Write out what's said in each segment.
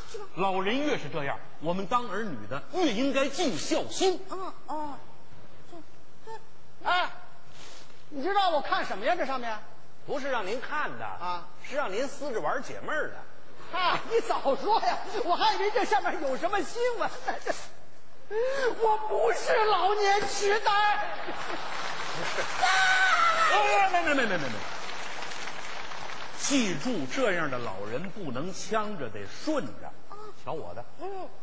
老人越是这样，我们当儿女的越应该尽孝心。 哎，你知道我看什么呀？这上面不是让您看的啊， 是让您撕着玩解闷儿的。 嗨，你早说呀！我还以为这上面有什么新闻呢。我不是老年痴呆。 不是。没。记住，这样的老人不能呛着，得顺着。瞧我的。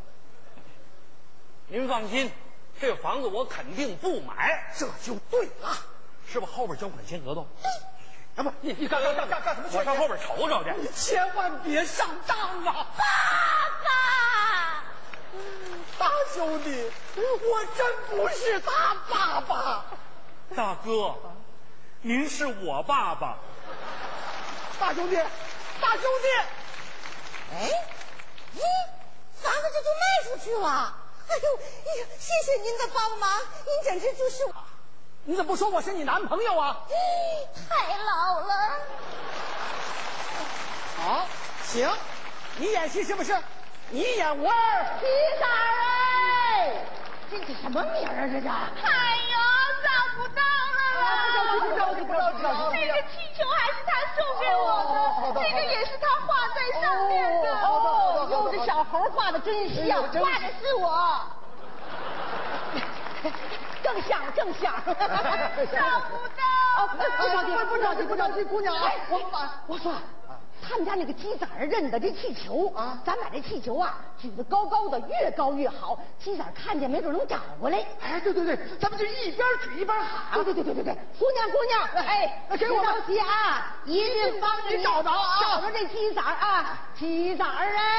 您放心，这房子我肯定不买。 这就对了， 是不是后边交款签合同？ 啊不，你干什么？ 我上后边瞅瞅去。 你千万别上当啊！ 爸爸， 大兄弟，我真不是他爸爸。 大哥，您是我爸爸。 大兄弟， 哎，房子这就卖出去了。哎呦，谢谢您的帮忙，您简直就是我。 你怎么不说我是你男朋友啊？ 太老了。 好，行，你演戏是不是？你演我儿。 齐大人，这什么名儿啊？这是？哎呦，找不到了！ 不着急。 这个气球还是他送给我的，这个也是他画在上面的。哟，这小猴画的真像，画的是我。更像。找不到。不着急，姑娘啊，我说。他们家那个鸡仔认的这气球啊，咱把这气球啊举得高高的，越高越好。鸡仔看见没准能找过来。 哎，对，咱们就一边举一边喊。 对，姑娘，哎， 给我着急啊，一定帮着你找着啊， 找着这鸡仔啊，鸡仔哎。